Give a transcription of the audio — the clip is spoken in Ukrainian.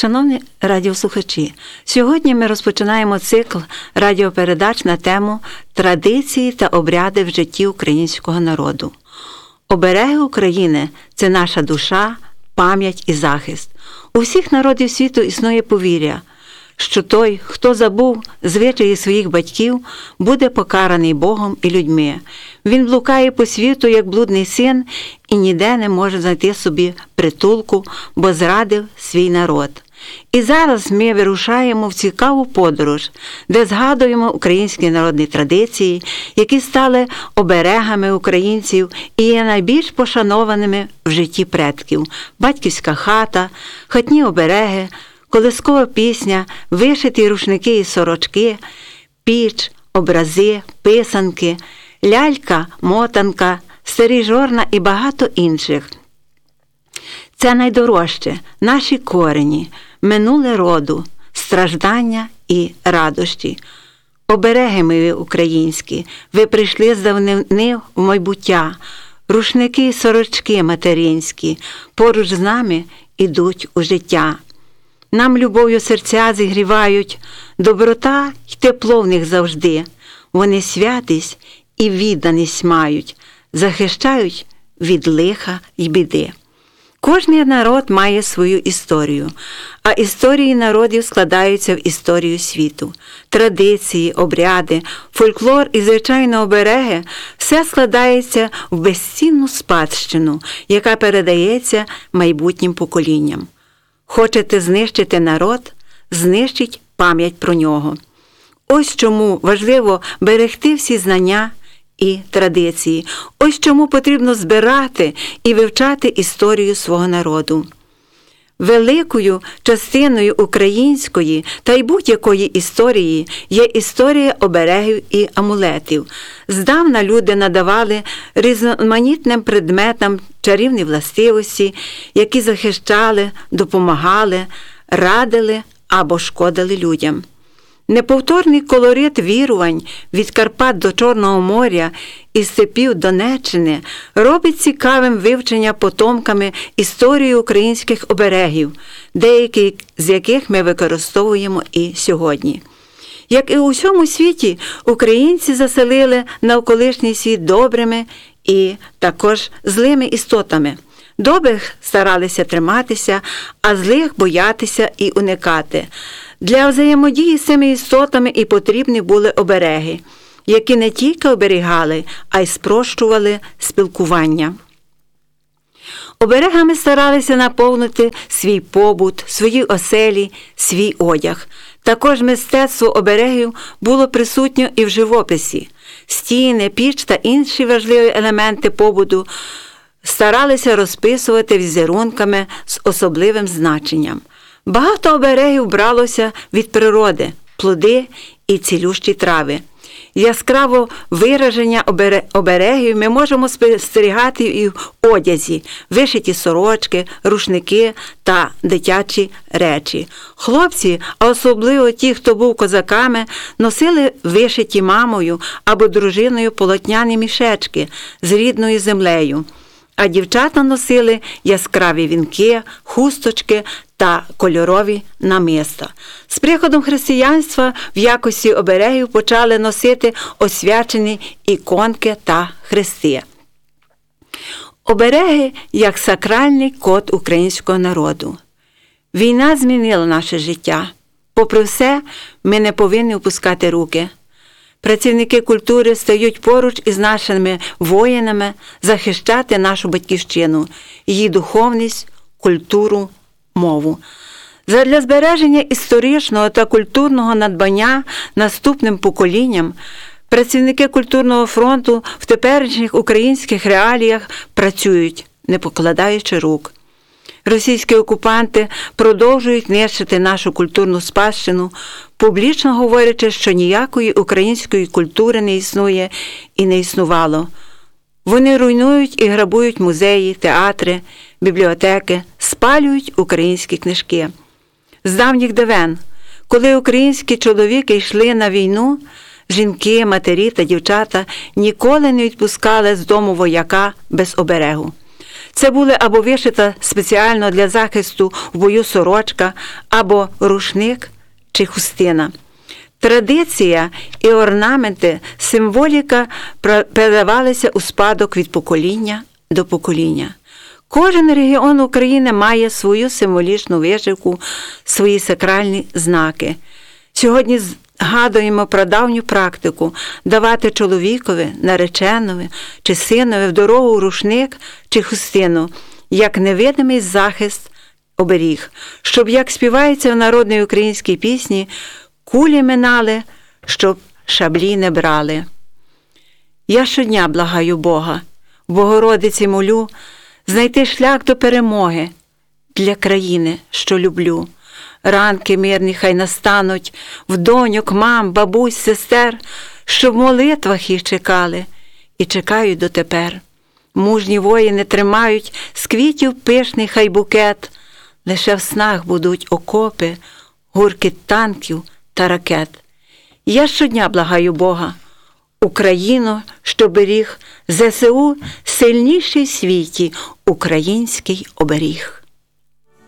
Шановні радіослухачі, сьогодні ми розпочинаємо цикл радіопередач на тему «Традиції та обряди в житті українського народу». Обереги України – це наша душа, пам'ять і захист. У всіх народів світу існує повір'я, що той, хто забув звичаї своїх батьків, буде покараний Богом і людьми. Він блукає по світу, як блудний син, і ніде не може знайти собі притулку, бо зрадив свій народ. І зараз ми вирушаємо в цікаву подорож, де згадуємо українські народні традиції, які стали оберегами українців і є найбільш пошанованими в житті предків. Батьківська хата, хатні обереги, колискова пісня, вишиті рушники і сорочки, піч, образи, писанки, лялька, мотанка, старі жорна і багато інших. Це найдорожче, наші корені, минуле роду, страждання і радощі. Обереги мої українські, ви прийшли з давнини в майбуття, рушники і сорочки материнські, поруч з нами ідуть у життя. Нам любов'ю серця зігрівають, доброта й тепло в них завжди. Вони святість і відданість мають, захищають від лиха й біди. Кожний народ має свою історію, а історії народів складаються в історію світу. Традиції, обряди, фольклор і, звичайно, обереги – все складається в безцінну спадщину, яка передається майбутнім поколінням. Хочете знищити народ – знищіть пам'ять про нього. Ось чому важливо берегти всі знання і традиції. Ось чому потрібно збирати і вивчати історію свого народу. Великою частиною української та й будь-якої історії є історія оберегів і амулетів. Здавна люди надавали різноманітним предметам чарівні властивості, які захищали, допомагали, радили або шкодили людям. Неповторний колорит вірувань від Карпат до Чорного моря і степів Донеччини робить цікавим вивчення потомками історії українських оберегів, деякі з яких ми використовуємо і сьогодні. Як і у всьому світі, українці заселили навколишній світ добрими і також злими істотами. Добрих старалися триматися, а злих боятися і уникати. Для взаємодії з цими істотами і потрібні були обереги, які не тільки оберігали, а й спрощували спілкування. Оберегами старалися наповнити свій побут, свої оселі, свій одяг. Також мистецтво оберегів було присутнє і в живописі. Стіни, піч та інші важливі елементи побуту старалися розписувати візерунками з особливим значенням. Багато оберегів бралося від природи, плоди і цілющі трави. Яскраво вираження оберегів ми можемо спостерігати і в одязі, вишиті сорочки, рушники та дитячі речі. Хлопці, а особливо ті, хто був козаками, носили вишиті мамою або дружиною полотняні мішечки з рідною землею, а дівчата носили яскраві вінки, хусточки та кольорові намиста. З приходом християнства в якості оберегів почали носити освячені іконки та хрести. Обереги як сакральний код українського народу. Війна змінила наше життя. Попри все, ми не повинні опускати руки. Працівники культури стають поруч із нашими воїнами захищати нашу батьківщину, її духовність, культуру, мову. Задля збереження історичного та культурного надбання наступним поколінням працівники культурного фронту в теперішніх українських реаліях працюють, не покладаючи рук. Російські окупанти продовжують нищити нашу культурну спадщину, публічно говорячи, що ніякої української культури не існує і не існувало. Вони руйнують і грабують музеї, театри, бібліотеки, спалюють українські книжки. З давніх давен, коли українські чоловіки йшли на війну, жінки, матері та дівчата ніколи не відпускали з дому вояка без оберегу. Це були або вишита спеціально для захисту в бою сорочка, або рушник чи хустина. Традиція і орнаменти, символіка передавалися у спадок від покоління до покоління. Кожен регіон України має свою символічну вишивку, свої сакральні знаки. Сьогодні згадуємо про давню практику давати чоловікові, нареченові чи синові в дорогу рушник чи хустину, як невидимий захист, оберіг, щоб, як співається в народній українській пісні, кулі минали, щоб шаблі не брали. Я щодня благаю Бога, Богородиці молю, знайти шлях до перемоги для країни, що люблю. Ранки мирні хай настануть в доньок, мам, бабусь, сестер, що в молитвах їх чекали і чекають дотепер. Мужні воїни тримають з квітів пишний хай букет, лише в снах будуть окопи, гуркіт танків та ракет. Я щодня благаю Бога, Україну, що беріг, ЗСУ сильніший в світі український оберіг.